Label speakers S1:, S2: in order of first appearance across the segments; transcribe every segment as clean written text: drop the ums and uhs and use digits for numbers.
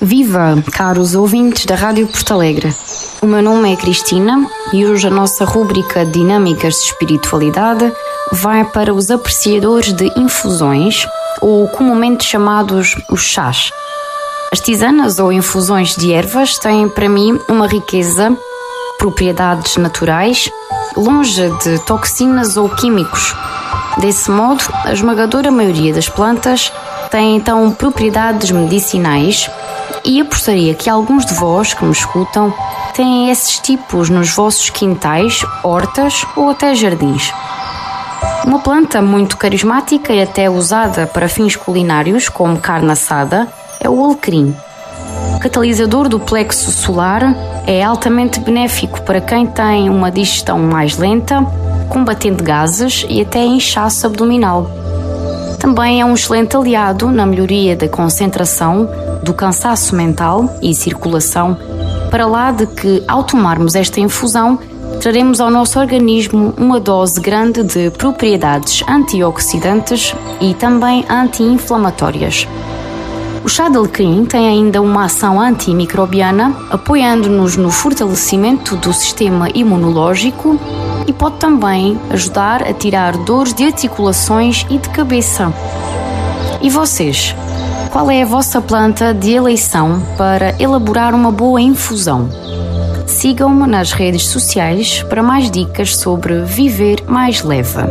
S1: Viva, caros ouvintes da Rádio Porto Alegre. O meu nome é Cristina e hoje a nossa rúbrica Dinâmicas de Espiritualidade vai para os apreciadores de infusões, ou comumente chamados os chás. As tisanas ou infusões de ervas têm para mim uma riqueza, propriedades naturais, longe de toxinas ou químicos. Desse modo, a esmagadora maioria das plantas tem então propriedades medicinais e apostaria que alguns de vós que me escutam têm esses tipos nos vossos quintais, hortas ou até jardins. Uma planta muito carismática e até usada para fins culinários, como carne assada, é o alecrim. Catalisador do plexo solar, é altamente benéfico para quem tem uma digestão mais lenta, combatendo gases e até inchaço abdominal. Também é um excelente aliado na melhoria da concentração, do cansaço mental e circulação, para lá de que, ao tomarmos esta infusão, traremos ao nosso organismo uma dose grande de propriedades antioxidantes e também anti-inflamatórias. O chá de alecrim tem ainda uma ação antimicrobiana, apoiando-nos no fortalecimento do sistema imunológico e pode também ajudar a tirar dores de articulações e de cabeça. E vocês? Qual é a vossa planta de eleição para elaborar uma boa infusão? Sigam-me nas redes sociais para mais dicas sobre viver mais leve.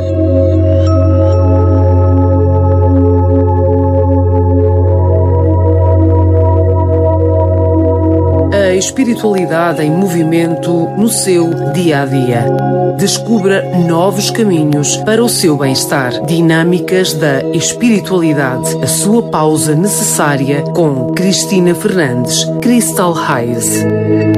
S2: A espiritualidade em movimento no seu dia-a-dia. Descubra novos caminhos para o seu bem-estar. Dinâmicas da espiritualidade. A sua pausa necessária com Cristina Fernandes, Crystal Highs.